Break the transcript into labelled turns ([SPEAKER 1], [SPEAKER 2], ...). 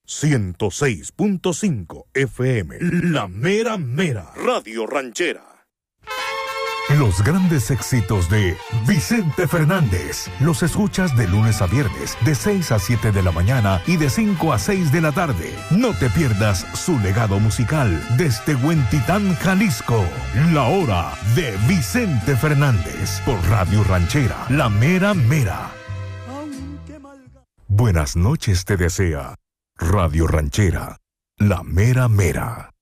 [SPEAKER 1] 106.5 FM, La Mera Mera, Radio Ranchera. Los grandes éxitos de Vicente Fernández los escuchas de lunes a viernes de 6 a 7 de la mañana y de 5 a 6 de la tarde. No te pierdas su legado musical desde Huentitán, Jalisco. La Hora de Vicente Fernández por Radio Ranchera, La Mera Mera. Buenas noches te desea Radio Ranchera, La Mera Mera.